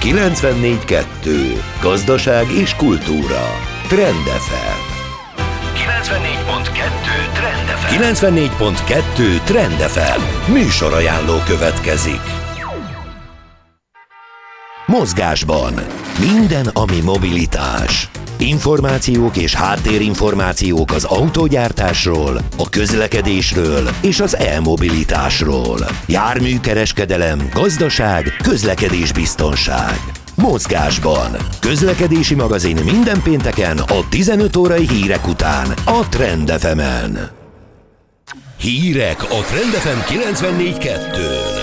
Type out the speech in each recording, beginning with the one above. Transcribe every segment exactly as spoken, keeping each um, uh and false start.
kilencvennégy kettő. Gazdaság és kultúra. Trend ef em. kilencvennégy pont kettő Trend ef em. kilencvennégy pont kettő Trend ef em. Műsorajánló következik. Mozgásban. Minden, ami mobilitás. Információk és háttérinformációk az autógyártásról, a közlekedésről és az e-mobilitásról. Járműkereskedelem, gazdaság, közlekedésbiztonság. Mozgásban. Közlekedési magazin minden pénteken a tizenöt órai hírek után a Trend ef emen. Hírek a Trend ef em kilencvennégy kettőn.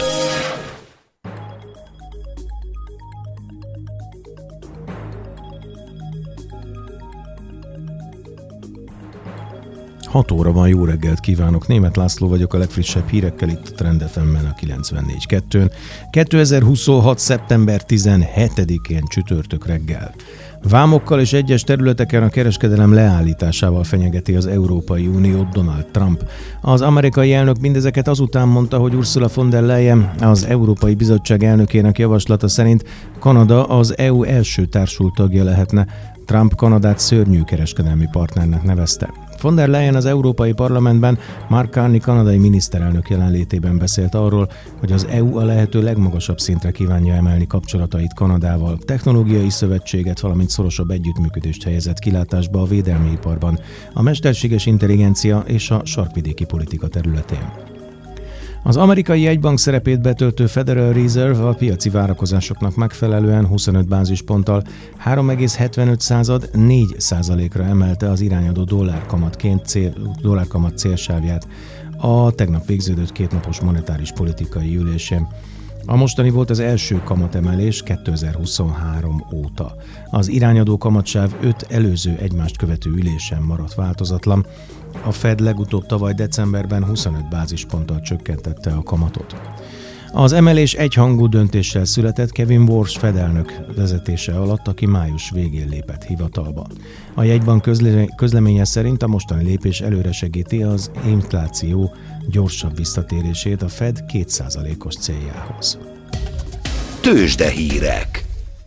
hat óra van, jó reggelt kívánok, Németh László vagyok, a legfrissebb hírekkel itt a Trend ef emmen a kilencvennégy kettőn. kétezer-huszonhat. szeptember tizenhetedikén csütörtök reggel. Vámokkal és egyes területeken a kereskedelem leállításával fenyegeti az Európai Uniót Donald Trump. Az amerikai elnök mindezeket azután mondta, hogy Ursula von der Leyen, az Európai Bizottság elnökének javaslata szerint Kanada az é u első társult tagja lehetne. Trump Kanadát szörnyű kereskedelmi partnernek nevezte. Von der Leyen az Európai Parlamentben Mark Carney kanadai miniszterelnök jelenlétében beszélt arról, hogy az é u a lehető legmagasabb szintre kívánja emelni kapcsolatait Kanadával, technológiai szövetséget, valamint szorosabb együttműködést helyezett kilátásba a védelmi iparban, a mesterséges intelligencia és a sarkvidéki politika területén. Az amerikai jegybank szerepét betöltő Federal Reserve a piaci várakozásoknak megfelelően huszonöt bázisponttal három egész hetvenöt század négy százalékra emelte az irányadó dollárkamatként cél, dollárkamat célsávját a tegnap végződött kétnapos monetáris politikai ülésén. A mostani volt az első kamatemelés kétezer-huszonhárom óta. Az irányadó kamatsáv öt előző egymást követő ülésen maradt változatlan. A Fed legutóbb tavaly decemberben huszonöt bázisponttal csökkentette a kamatot. Az emelés egyhangú döntéssel született Kevin Warsh Fed elnök vezetése alatt, aki május végén lépett hivatalba. A jegybank közle- közleménye szerint a mostani lépés előre segíti az infláció gyorsabb visszatérését a Fed két százalékos céljához. Tőzsdehírek.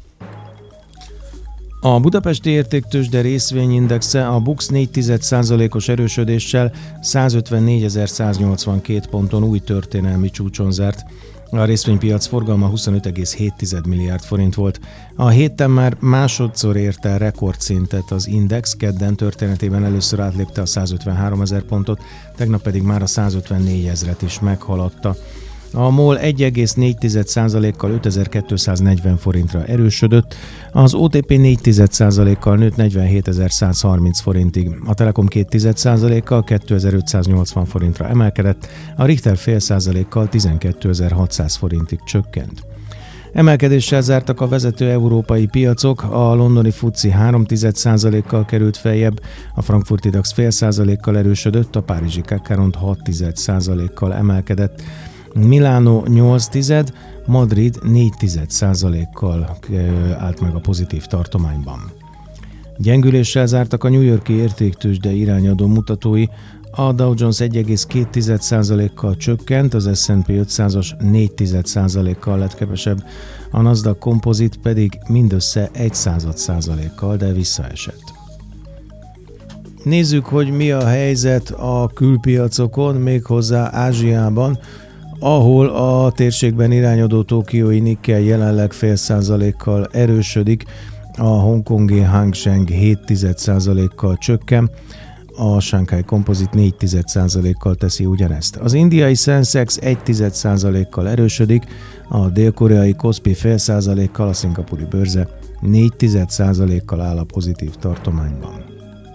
A budapesti értéktőzsde részvényindexe a BUX négy egész egy százalékos erősödéssel százötvennégyezer-száznyolcvankét ponton új történelmi csúcson zárt. A részvénypiac forgalma huszonöt egész hét milliárd forint volt. A héten már másodszor érte el rekordszintet az index, kedden történetében először átlépte a százötvenháromezer pontot, tegnap pedig már a százötvennnégyezret is meghaladta. A MOL egy egész négy százalékkal ötezer-kétszáznegyven forintra erősödött, az o té pé négy százalékkal nőtt negyvenhétezer-százharminc forintig, a Telekom két százalékkal kétezer-ötszáznyolcvan forintra emelkedett, a Richter fél százalékkal tizenkétezer-hatszáz forintig csökkent. Emelkedéssel zártak a vezető európai piacok, a londoni fuci három egész egy százalékkal került feljebb, a frankfurti DAX fél százalékkal erősödött, a párizsi ká ká ront hat egész egy százalékkal emelkedett, Milánó nyolc tized, Madrid négy egész egy százalékkal állt meg a pozitív tartományban. Gyengüléssel zártak a New York-i értéktőzsde irányadó mutatói, a Dow Jones egy egész két százalékkal csökkent, az es and pé ötszázas négy egész egy százalékkal lett kevesebb, a Nasdaq Composite pedig mindössze egy század százalékkal, de visszaesett. Nézzük, hogy mi a helyzet a külpiacokon, méghozzá Ázsiában, ahol a térségben irányadó tokiói Nikkei jelenleg fél százalékkal erősödik, a hongkongi Hang Seng hét egész egy százalékkal csökken, a Shanghai Composite négy egész egy százalékkal teszi ugyanezt. Az indiai Sensex egy egész egy százalékkal erősödik, a dél-koreai Kospi fél százalékkal, a szingapúri bőrze négy egész egy százalékkal áll a pozitív tartományban.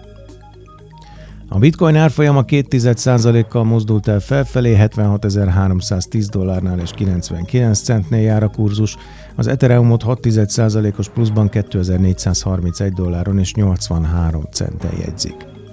A bitcoin árfolyama két egész egy százalékkal mozdult el felfelé, hetvenhatezer-háromszáztíz dollárnál és kilencvenkilenc centnél jár a kurzus. Az Ethereumot hat egész egy százalékos pluszban kétezer-négyszázharmincegy dolláron és nyolcvanhárom centen jegyzik.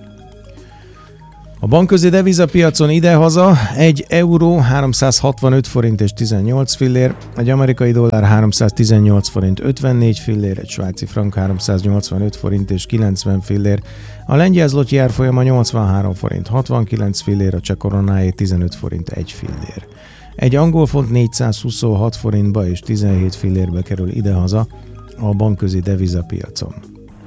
A bankközi devizapiacon idehaza egy euró háromszázhatvanöt forint és tizennyolc fillér, egy amerikai dollár háromszáztizennyolc forint ötvennégy fillér, egy svájci frank háromszáznyolcvanöt forint és kilencven fillér, a lengyel zloty árfolyama nyolcvanhárom forint hatvankilenc fillér, a cseh koronáé tizenöt forint egy fillér. Egy angol font négyszázhuszonhat forintba és tizenhét fillérbe kerül idehaza a bankközi devizapiacon.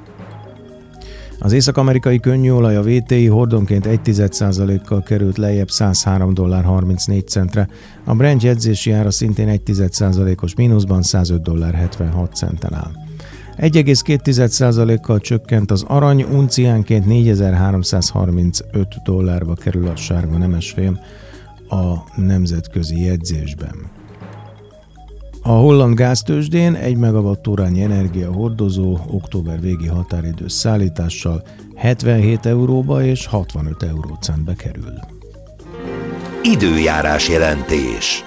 Az észak-amerikai könnyűolaj a vé té i hordonként egy egész egy százalékkal került lejjebb százhárom dollár harmincnégy centre, a Brent jegyzési ára szintén egy egész egy százalékos mínuszban százöt dollár hetvenhat centen áll. egy egész két százalékkal csökkent az arany, unciánként négyezer-háromszázharmincöt dollárba kerül a sárga nemesfém a nemzetközi jegyzésben. A holland gáztőzsdén egy megawattórányi energiahordozó október végi határidős szállítással hetvenhét euróba és hatvanöt eurócentbe kerül. Időjárás jelentés.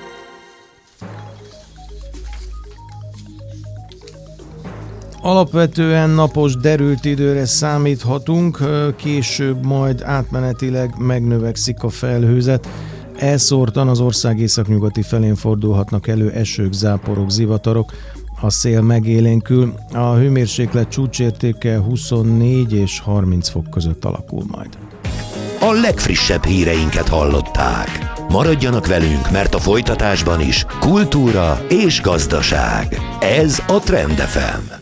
Alapvetően napos, derült időre számíthatunk, később majd átmenetileg megnövekszik a felhőzet. Elszórtan az ország északnyugati felén fordulhatnak elő esők, záporok, zivatarok, a szél megélénkül, a hőmérséklet csúcsértéke huszonnégy és harminc fok között alakul majd. A legfrissebb híreinket hallották. Maradjanak velünk, mert a folytatásban is kultúra és gazdaság. Ez a Trend ef em.